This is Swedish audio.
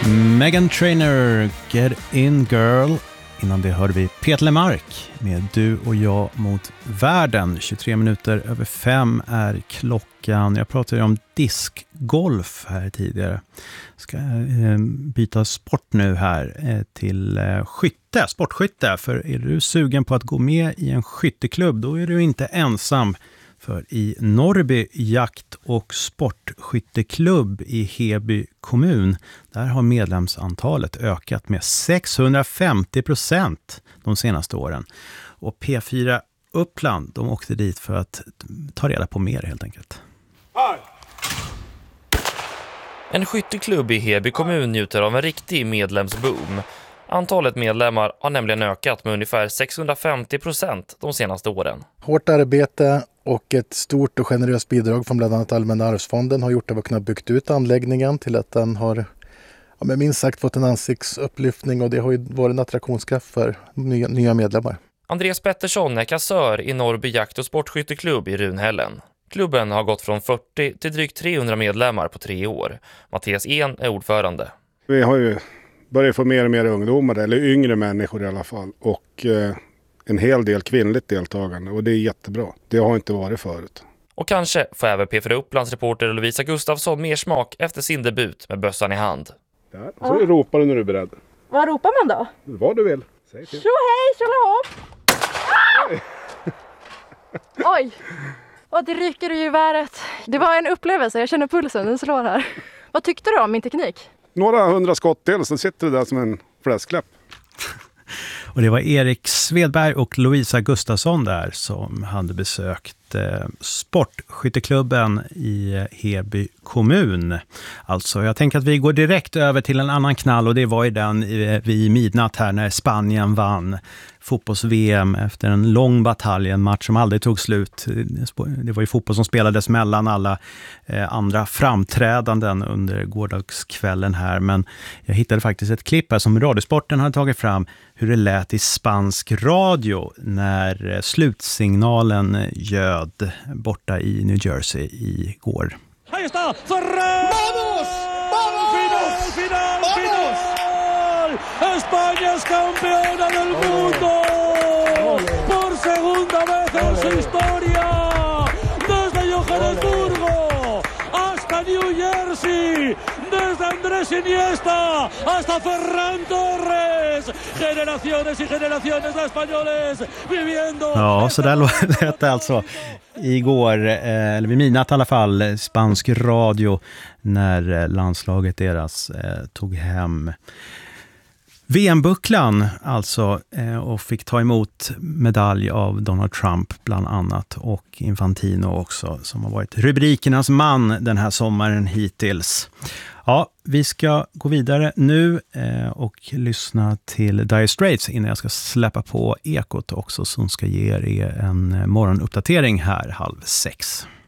Meghan Trainor, Get In Girl. Innan det hörde vi Peter Lemark med Du och jag mot världen. 23 minuter över 5 är klockan. Jag pratade om diskgolf här tidigare. Ska byta sport nu här till sportskytte. För är du sugen på att gå med i en skytteklubb, då är du inte ensam. För i Norrby jakt- och sportskytteklubb i Heby kommun, där har medlemsantalet ökat med 650% de senaste åren. Och P4 Uppland, de åkte dit för att ta reda på mer helt enkelt. En skytteklubb i Heby kommun njuter av en riktig medlemsboom. Antalet medlemmar har nämligen ökat med ungefär 650% de senaste åren. Hårt arbete och ett stort och generöst bidrag från bland annat Allmänna arvsfonden har gjort att vi kunnat byggt ut anläggningen till att den har minst sagt fått en ansiktsupplyftning, och det har ju varit en attraktionskraft för nya medlemmar. Andreas Pettersson är kassör i Norrby jakt- och sportskytteklubb i Runhällen. Klubben har gått från 40 till drygt 300 medlemmar på 3 år. Mattias En är ordförande. Vi har ju börjat få mer och mer ungdomar, eller yngre människor i alla fall, och en hel del kvinnligt deltagande, och det är jättebra. Det har inte varit förut. Och kanske får även P4 Upplands reporter Lovisa Gustafsson mer smak efter sin debut med bössan i hand. Där. Så ropar du när du är beredd. Vad ropar man då? Vad du vill. Säg till. Tjohej, tjolahopp! Oj! Och det ryker i geväret. Det var en upplevelse, jag känner pulsen, den slår här. Vad tyckte du om min teknik? Några 100 skott till, så sitter du där som en fläskläpp. Och det var Erik Svedberg och Lovisa Gustafsson där som hade besökt sportskytteklubben i Heby kommun. Alltså, jag tänker att vi går direkt över till en annan knall, och det var ju den vid midnatt här när Spanien vann fotbolls-VM efter en lång batalj, en match som aldrig tog slut. Det var ju fotboll som spelades mellan alla andra framträdanden under gårdagskvällen här, men jag hittade faktiskt ett klipp här som Radiosporten hade tagit fram, hur det lät i spansk radio när slutsignalen ljöd borta i New Jersey igår. Ahí está, Ferrer! ¡Vamos! ¡Vamos! ¡Final! ¡España es campeona del mundo! ¡Por segunda vez en su historia! Desde Johannesburgo hasta New Jersey, desde Andrés Iniesta hasta Ferran Torres. Generaciones y generaciones de españoles viviendo... Ja, så där lät det alltså igår, eller vid midnatt i alla fall, spansk radio när landslaget deras tog hem VM-bucklan alltså, och fick ta emot medalj av Donald Trump bland annat, och Infantino också, som har varit rubrikernas man den här sommaren hittills. Ja, vi ska gå vidare nu och lyssna till Dire Straits innan jag ska släppa på Ekot också, som ska ge er en morgonuppdatering här 5:30.